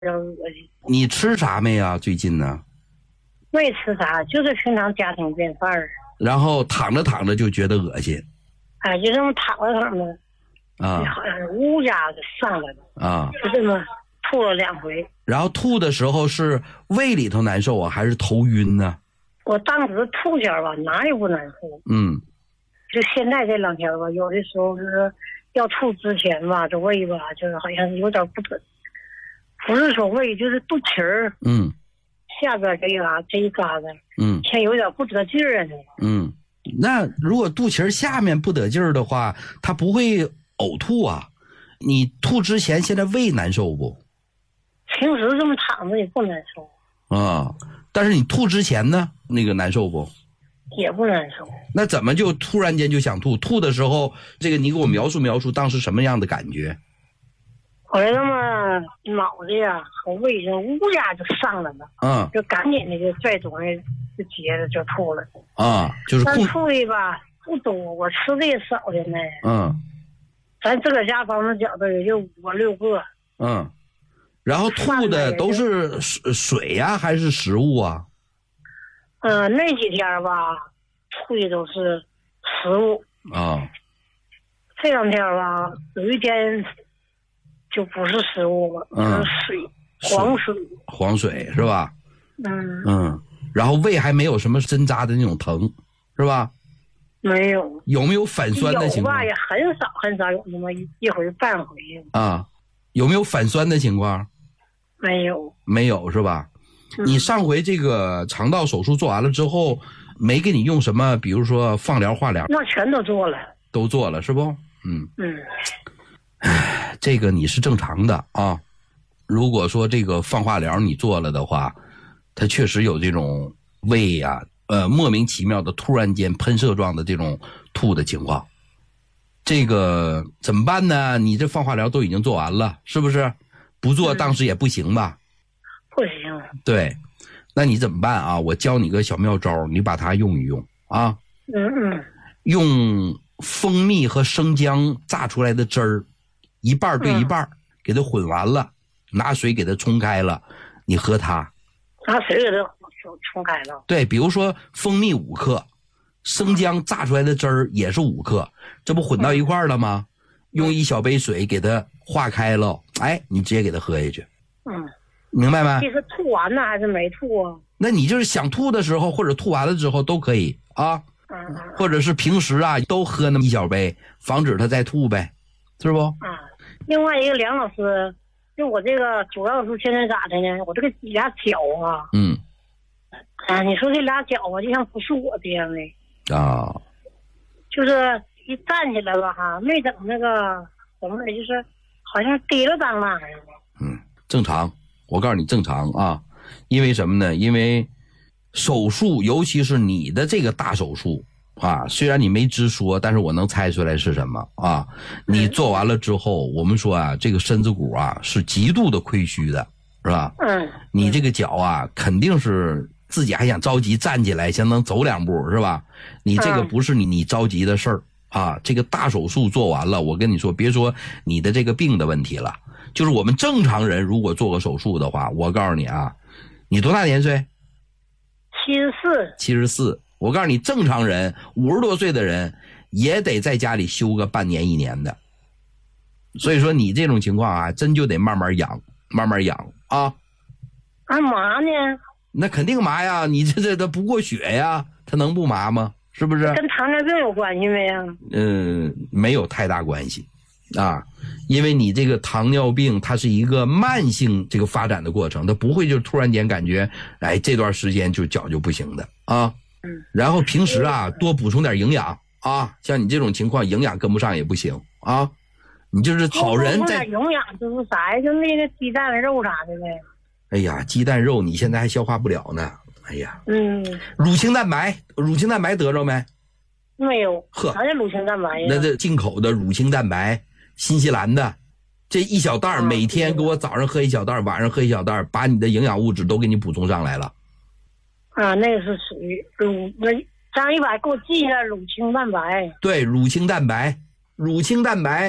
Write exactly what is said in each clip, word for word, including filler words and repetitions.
较恶心。 你吃啥没啊？最近呢？ 没吃啥，就是平常家庭便饭儿。 然后躺着躺着就觉得恶心。 哎，就这么躺着躺着， 啊， 好像乌家就上来了。 啊， 就这么吐了两回。 然后吐的时候是胃里头难受啊，还是头晕呢？ 我当时吐前吧，哪也不难受。 嗯。 就现在这两天吧，有的时候就是要吐之前吧，这胃吧，就是好像有点不得，不是说胃，就是肚脐儿， 嗯， 下边这一嘎这一嘎子， 嗯， 像有点不得劲儿呢。 嗯，那如果肚脐儿下面不得劲儿的话，它不会呕吐啊？你吐之前现在胃难受不？ 平时这么躺着也不难受啊，但是你吐之前呢，那个难受不？ 也不难受。 那怎么就突然间就想吐？吐的时候，这个你给我描述描述当时什么样的感觉？ 我这么脑子呀和胃就乌家就上来了， 嗯， 就赶紧的就拽东西就接着就吐了。 啊，就是但吐的吧不多，我吃的也少的呢。 嗯， 咱自个儿家房子饺子也就五个六个。 嗯，然后吐的都是水水呀、啊、还是食物啊？ 呃，那几天吧，吐的都是食物啊。 这两天吧，有一天就不是食物了， 嗯， 就是水，黄水， 黄水是吧？ 嗯嗯，然后胃还没有什么针扎的那种疼，是吧？ 没有。 有没有反酸的情况？ 有吧，也很少很少有那么一一回半回。 啊，有没有反酸的情况？ 没有。 没有是吧？嗯、你上回这个肠道手术做完了之后，没给你用什么，比如说放疗、化疗？ 那全都做了。 都做了是不？嗯嗯。 唉，这个你是正常的啊。如果说这个放化疗你做了的话，它确实有这种胃呀、啊，呃，莫名其妙的突然间喷射状的这种吐的情况。这个怎么办呢？你这放化疗都已经做完了，是不是？不做当时也不行吧？ 嗯、不行。 对，那你怎么办啊？我教你个小妙招，你把它用一用啊。 嗯嗯。 用蜂蜜和生姜榨出来的汁儿，一半对一半、嗯，给它混完了，拿水给它冲开了，你喝它。 拿水给它冲开了。 对，比如说蜂蜜五克，生姜榨出来的汁儿也是五克，这不混到一块儿了吗？嗯、用一小杯水给它化开了，哎，你直接给它喝下去。 嗯， 明白吗？ 这是吐完了还是没吐啊？ 那你就是想吐的时候，或者吐完了之后都可以啊。 嗯， 或者是平时啊都喝那么一小杯，防止它再吐呗，是不？ 啊、嗯，另外一个梁老师，就我这个主要是现在咋的呢？我这个俩脚啊， 嗯， 啊，你说这俩脚啊，就像不是我这样的啊， 就是一站起来了哈，没整那个怎么的，就是好像提了当啷似的。 嗯，正常，我告诉你正常啊，因为什么呢？因为手术，尤其是你的这个大手术啊，虽然你没直说，但是我能猜出来是什么啊。你做完了之后，我们说啊，这个身子骨啊是极度的亏虚的，是吧？ 嗯。 你这个脚啊，肯定是自己还想着急站起来，想能走两步，是吧？你这个不是你你着急的事儿啊。这个大手术做完了，我跟你说，别说你的这个病的问题了，就是我们正常人如果做个手术的话，我告诉你啊，你多大年岁？ 七十四， 七十四。我告诉你，正常人五十多岁的人也得在家里休个半年一年的。所以说你这种情况啊，真就得慢慢养，慢慢养啊。 干嘛呢？ 那肯定麻呀，你这这它不过血呀，它能不麻吗？是不是？ 跟糖尿病有关系没呀？ 嗯，没有太大关系啊，因为你这个糖尿病它是一个慢性这个发展的过程，它不会就突然间感觉哎这段时间就脚就不行的啊。 嗯， 然后平时啊多补充点营养啊，像你这种情况营养跟不上也不行啊。你就是好人在营养就是啥呀？就那个鸡蛋肉啥的呗。 哎呀，鸡蛋肉你现在还消化不了呢。哎呀， 嗯， 乳清蛋白，乳清蛋白得着没？ 没有。 呵， 啥叫乳清蛋白呀？ 那这进口的乳清蛋白，新西兰的，这一小袋每天给我早上喝一小袋，晚上喝一小袋，把你的营养物质都给你补充上来了。 啊，那个是属于乳，那张一百给我记一下乳清蛋白。 对，乳清蛋白，乳清蛋白，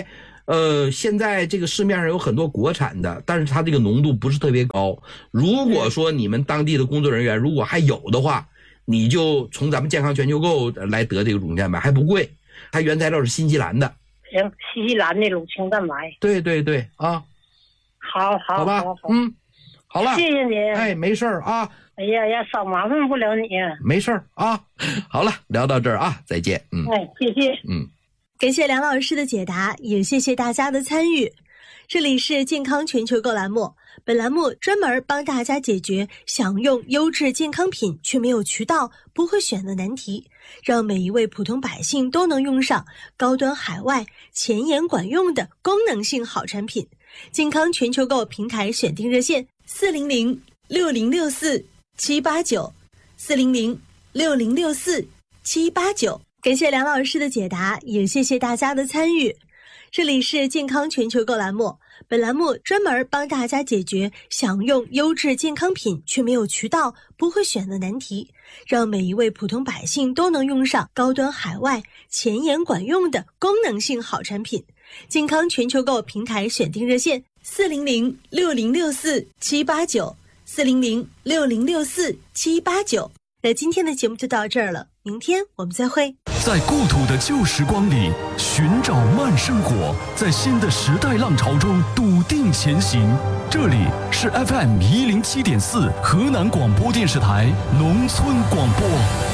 呃，现在这个市面上有很多国产的，但是它这个浓度不是特别高。如果说你们当地的工作人员如果还有的话，你就从咱们健康全球购来得这个乳清蛋白，还不贵，它原材料是新西兰的。 行，新西兰的乳清蛋白。 对对对啊， 好好好吧， 好好嗯，好了， 谢谢你。 哎，没事儿啊。 哎呀呀，少麻烦不了你。 没事儿啊。好了，聊到这儿啊，再见。嗯， 哎，谢谢。 嗯。 感谢梁老师的解答，也谢谢大家的参与。这里是健康全球购栏目，本栏目专门帮大家解决想用优质健康品却没有渠道、不会选的难题，让每一位普通百姓都能用上高端海外、前沿管用的功能性好产品。健康全球购平台选定热线：四零零六零六四七八九，四零零六零六四七八九。感谢梁老师的解答，也谢谢大家的参与。这里是健康全球购栏目，本栏目专门帮大家解决想用优质健康品却没有渠道、不会选的难题，让每一位普通百姓都能用上高端海外、前沿管用的功能性好产品。健康全球购平台选定热线：四零零六零六四七八九，四零零六零六四七八九。那今天的节目就到这儿了，明天我们再会。 在故土的旧时光里寻找慢生活，在新的时代浪潮中笃定前行。这里是 F M 一零七点四河南广播电视台农村广播。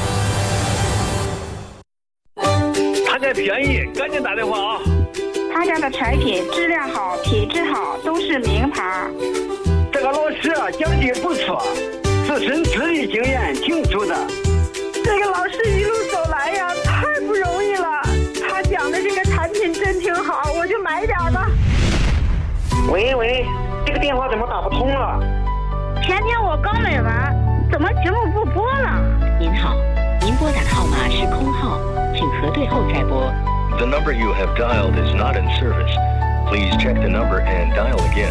他家便宜，赶紧打电话啊！ 他家的产品质量好，品质好，都是名牌。 这个老师啊，讲的不错，自身资历经验挺足的。 这个老师一路走来呀，太不容易了。他讲的这个产品真挺好，我就买点吧。 喂喂，这个电话怎么打不通了？ 前天我刚买完，怎么节目不播了？ 您好，您拨打的号码是空号，请核对后再拨。 The number you have dialed is not in service. Please check the number and dial again.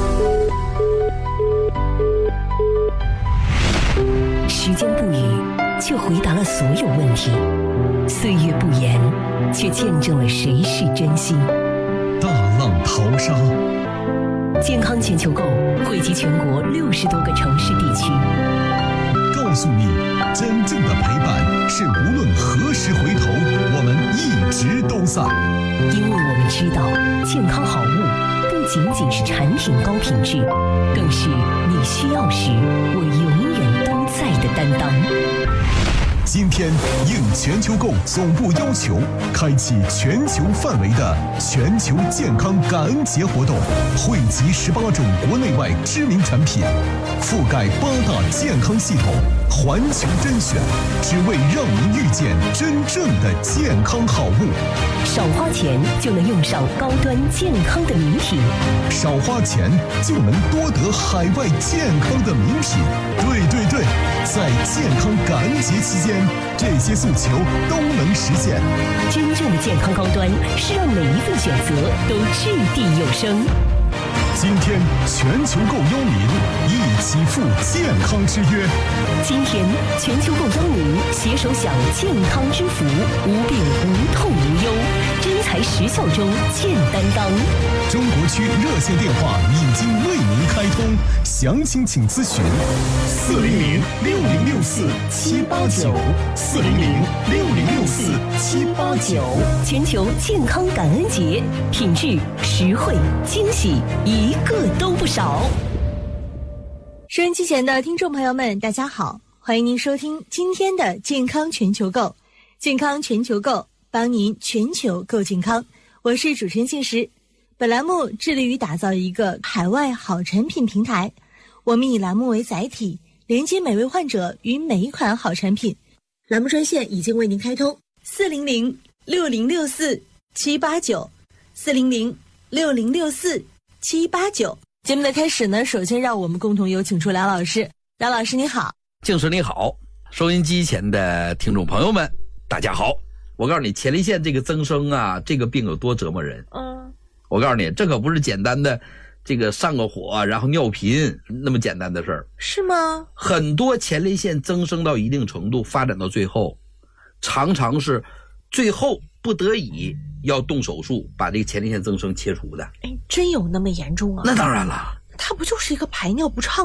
时间不语，却回答了所有问题；岁月不言，却见证了谁是真心。 大浪淘沙， 健康全球购汇集全国六十多个城市地区， 告诉你，真正的陪伴是无论何时回头，我们一直都在。 因为我们知道，健康好物不仅仅是产品高品质，更是你需要时我永远都在的担当。 今天应全球购总部要求，开启全球范围的全球健康感恩节活动，汇集十八种国内外知名产品，覆盖八大健康系统，环球甄选，只为让您遇见真正的健康好物。 少花钱就能用上高端健康的名品， 少花钱就能多得海外健康的名品。对对对，在健康感恩节期间，这些诉求都能实现。 真正的健康高端是让每一份选择都掷地有声。 今天全球购邀您一起赴健康之约。 今天全球购邀您携手享健康之福，无病无痛无忧，真材实效中见担当。 中国区热线电话已经为您开通，详情请咨询四零零六零六四七八九，四零零六零六四七八九。 全球健康感恩节，品质、实惠、惊喜，一个都不少。 收音机前的听众朋友们，大家好，欢迎您收听今天的健康全球购。健康全球购，帮您全球购健康。我是主持人信实。本栏目致力于打造一个海外好产品平台，我们以栏目为载体，连接每位患者与每一款好产品。栏目专线已经为您开通：四零零六零六四七八九，四零零六零六四七八九。节目的开始呢，首先让我们共同有请出梁老师。梁老师你好。 静时你好，收音机前的听众朋友们大家好。我告诉你，前列腺这个增生啊，这个病有多折磨人。嗯，我告诉你，这可不是简单的这个上个火然后尿频那么简单的事儿。 是吗？ 很多前列腺增生到一定程度，发展到最后常常是最后不得已要动手术把这个前列腺增生切除的。 哎，真有那么严重啊？ 那当然了， 他不就是一个排尿不畅